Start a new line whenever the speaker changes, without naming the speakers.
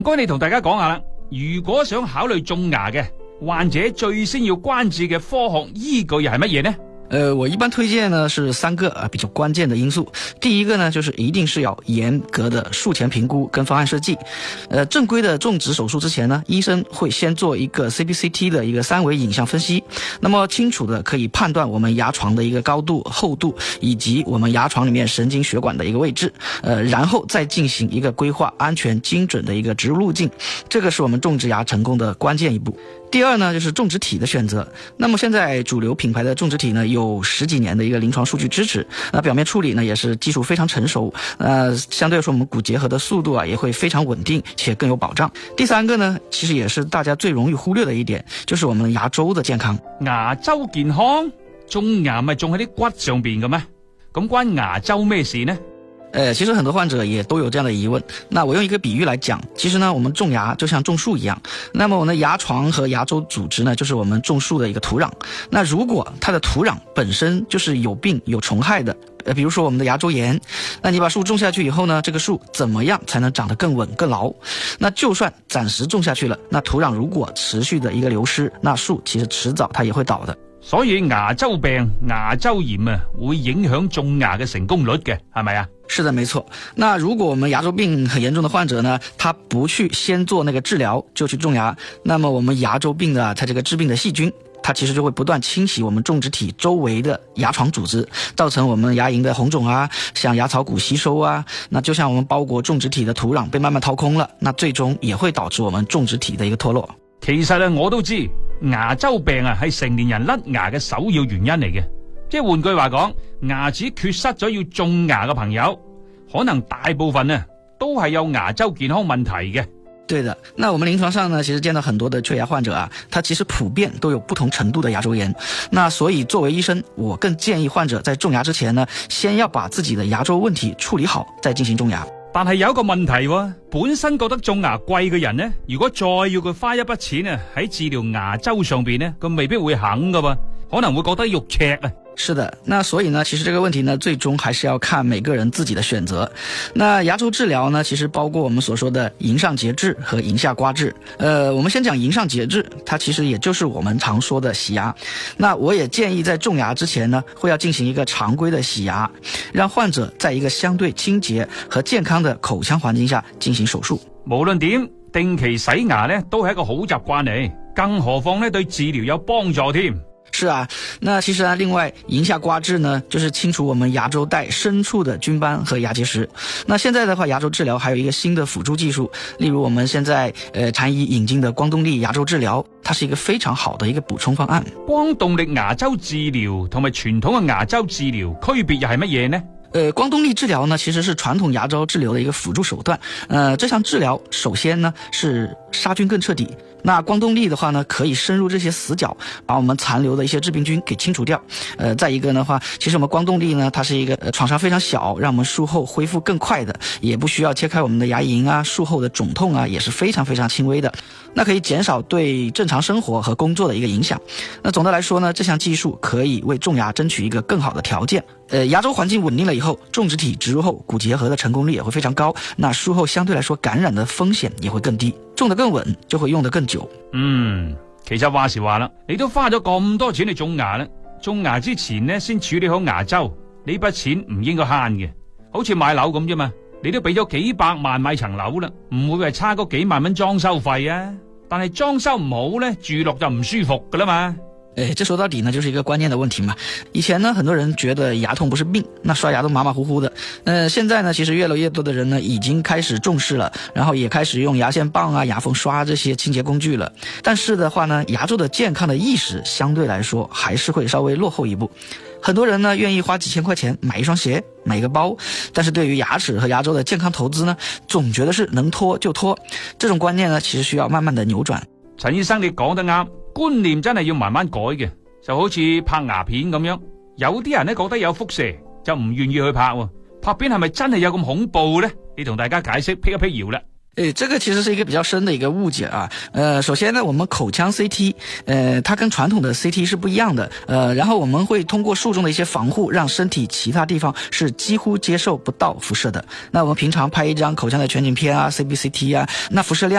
唔該，你同大家講下啦。如果想考慮種牙嘅患者，最先要關注嘅科學依據係乜嘢呢？
我一般推荐呢是3个比较关键的因素。第一个呢，就是一定是要严格的术前评估跟方案设计。正规的种植手术之前呢，医生会先做一个 CBCT 的一个3维影像分析，那么清楚的可以判断我们牙床的一个高度、厚度以及我们牙床里面神经血管的一个位置，然后再进行一个规划安全精准的一个植入路径，这个是我们种植牙成功的关键一步。第二呢，就是种植体的选择。那么现在主流品牌的种植体呢，有10几年的一个临床数据支持，那表面处理呢也是技术非常成熟，相对来说我们骨结合的速度也会非常稳定且更有保障。第3个呢，其实也是大家最容易忽略的一点，就是我们牙周的健康。
牙周健康，種牙咪種喺啲骨上邊嘅咩？咁關牙周咩事呢？
其實很多患者也都有這樣的疑問。那我用一個比喻來講，其實呢，我們種牙就像種樹一樣。那麼我們的牙床和牙周組織呢，就是我們種樹的一個土壤。那如果它的土壤本身就是有病有蟲害的，比如說我們的牙周炎，那你把樹種下去以後呢，這個樹怎麼樣才能長得更穩更牢？那就算暫時種下去了，那土壤如果持續的一個流失，那樹其實遲早它也會倒的。
所以牙周病、牙周炎會影響種牙嘅成功率嘅，係咪啊？
是的，沒錯。那如果我們牙周病很嚴重的患者呢，他不去先做那個治療就去種牙，那麼我們牙周病的它這個致病的細菌，它其實就會不斷侵襲我們種植體周圍的牙床組織，造成我們牙齦的紅腫像牙槽骨吸收那就像我們包裹種植體的土壤被慢慢掏空了，那最終也會導致我們種植體的一個脫落。
其實我都知牙周病係成年人甩牙嘅首要原因嚟嘅。即係換句話講，牙齒缺失咗要種牙嘅朋友，可能大部分都係有牙周健康問題嘅。
對的，那我們臨床上呢，其實見到很多的缺牙患者他其實普遍都有不同程度的牙周炎。那所以作為醫生，我更建議患者在種牙之前呢，先要把自己的牙周問題處理好，再進行種牙。
但係有一個問題本身覺得種牙貴嘅人呢，如果再要佢花一筆錢喺治療牙周上邊呢，佢未必會肯噶喎，可能會覺得肉赤
是的，那所以呢，其實這個問題呢，最終還是要看每個人自己的選擇。那牙周治療呢，其實包括我們所說的齦上節制和齦下刮治。我們先講齦上節制，它其實也就是我們常說的洗牙。那我也建議在種牙之前呢，會要進行一個常規的洗牙，讓患者在一個相對清潔和健康的口腔環境下進行手術。
無論點，定期洗牙呢，都係一個好習慣嚟，更何況呢，對治療有幫助添。
是啊，那其實另外齦下刮治呢，就是清除我們牙周帶深處的菌斑和牙結石。那現在的話，牙周治療還有一個新的輔助技術，例如我們現在禪醫引進的光動力牙周治療，它是一個非常好的一個補充方案。
光動力牙周治療同埋傳統嘅牙周治療區別又係乜嘢呢？
光動力治療呢，其實是傳統牙周治療的一個輔助手段。這項治療首先呢是殺菌更徹底。那光動力的話呢，可以深入這些死角，把我們殘留的一些致病菌給清除掉。再一個的話，其實我們光動力呢，它是一個創傷非常小，讓我們術後恢復更快的，也不需要切開我們的牙齦術後的腫痛也是非常非常輕微的。那可以減少對正常生活和工作的一個影響。那總的來說呢，這項技術可以為種牙爭取一個更好的條件。牙周環境穩定了以後，種植體植入後骨結合的成功率也會非常高，那術後相對來說感染的風險也會更低，種得更穩就會用得更久。
其實話時話啦，你都花咗咁多錢去種牙啦，種牙之前呢先處理好牙周，呢筆錢唔應該慳嘅。好似買樓咁啫嘛，你都俾咗幾百萬買層樓啦，唔會係差嗰幾萬蚊裝修費啊。但係裝修唔好呢，住落就唔舒服噶啦嘛。
這說到底呢，就是一個觀念的問題嘛。以前呢，很多人覺得牙痛不是病，那刷牙都馬馬虎虎的。現在呢，其實越來越多的人呢，已經開始重視了，然後也開始用牙線棒牙縫刷這些清潔工具了。但是的話呢，牙周的健康的意識相對來說，還是會稍微落後一步。很多人呢，願意花幾千塊錢買一雙鞋，買一個包，但是對於牙齒和牙周的健康投資呢，總覺得是能拖就拖。這種觀念呢，其實需要慢慢的扭轉。
陳醫生，你講得啱，觀念真係要慢慢改嘅，就好似拍牙片咁樣，有啲人呢覺得有輻射就唔願意去拍，拍片係咪真係有咁恐怖呢？你同大家解釋，辟一辟謠啦。
这个其实是一个比较深的一个误解啊。首先呢，我们口腔 CT，它跟传统的 CT 是不一样的。然后我们会通过术中的一些防护，让身体其他地方是几乎接受不到辐射的。那我们平常拍一张口腔的全景片啊 ，CBCT 啊，那辐射量